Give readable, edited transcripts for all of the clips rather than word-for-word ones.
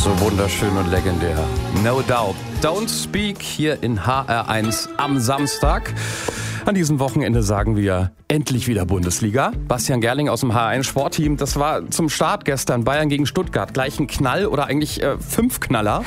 So wunderschön und legendär. No doubt. Don't Speak hier in HR1 am Samstag. An diesem Wochenende sagen wir endlich wieder Bundesliga. Bastian Gerling aus dem HR1 Sportteam. Das war zum Start gestern Bayern gegen Stuttgart. Gleich ein Knall oder eigentlich 5 Knaller?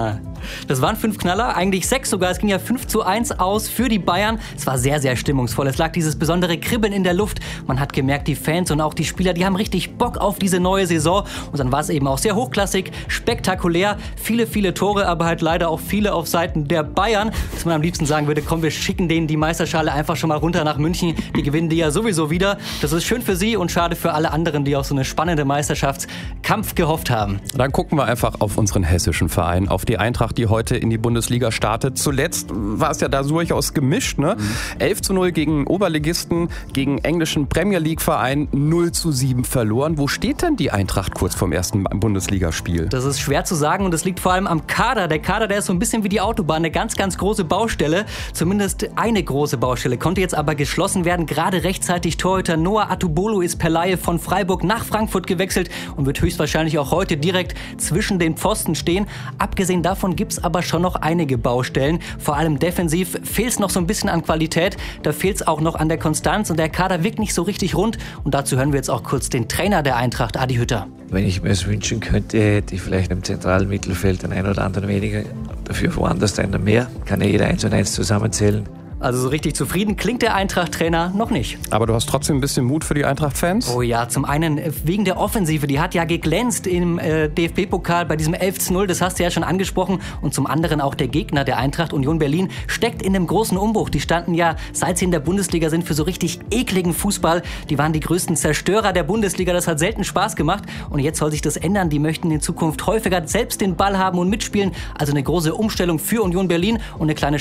Das waren 5 Knaller, eigentlich 6 sogar. Es ging ja 5:1 aus für die Bayern. Es war sehr, sehr stimmungsvoll. Es lag dieses besondere Kribbeln in der Luft. Man hat gemerkt, die Fans und auch die Spieler, die haben richtig Bock auf diese neue Saison. Und dann war es eben auch sehr hochklassig, spektakulär. Viele, viele Tore, aber halt leider auch viele auf Seiten der Bayern. Dass man am liebsten sagen würde, komm, wir schicken denen die Meisterschale einfach schon mal runter nach München. Die gewinnen die ja sowieso wieder. Das ist schön für sie und schade für alle anderen, die auf so eine spannende Meisterschaftskampf gehofft haben. Dann gucken wir einfach auf unseren hessischen Verein, auf die Eintracht, die heute in die Bundesliga startet. Zuletzt war es ja da durchaus gemischt, ne? 11:0 gegen Oberligisten, gegen englischen Premier League Verein 0:7 verloren. Wo steht denn die Eintracht kurz vorm ersten Bundesligaspiel? Das ist schwer zu sagen und es liegt vor allem am Kader. Der Kader, der ist so ein bisschen wie die Autobahn, eine ganz, ganz große Baustelle. Zumindest eine große Baustelle konnte jetzt aber geschlossen werden. Gerade rechtzeitig Torhüter Noah Atubolo ist per Leihe von Freiburg nach Frankfurt gewechselt und wird höchstwahrscheinlich auch heute direkt zwischen den Pfosten stehen. Abgesehen davon gibt es aber schon noch einige Baustellen. Vor allem defensiv fehlt es noch so ein bisschen an Qualität. Da fehlt es auch noch an der Konstanz und der Kader wirkt nicht so richtig rund. Und dazu hören wir jetzt auch kurz den Trainer der Eintracht, Adi Hütter. Wenn ich mir es wünschen könnte, hätte ich vielleicht im zentralen Mittelfeld den einen oder anderen weniger, dafür woanders einen mehr. Kann ja jeder 1 und 1 zusammenzählen. Also so richtig zufrieden klingt der Eintracht-Trainer noch nicht. Aber du hast trotzdem ein bisschen Mut für die Eintracht-Fans? Oh ja, zum einen wegen der Offensive. Die hat ja geglänzt im DFB-Pokal bei diesem 11:0. Das hast du ja schon angesprochen. Und zum anderen auch der Gegner der Eintracht, Union Berlin, steckt in einem großen Umbruch. Die standen ja, seit sie in der Bundesliga sind, für so richtig ekligen Fußball. Die waren die größten Zerstörer der Bundesliga. Das hat selten Spaß gemacht. Und jetzt soll sich das ändern. Die möchten in Zukunft häufiger selbst den Ball haben und mitspielen. Also eine große Umstellung für Union Berlin und eine kleine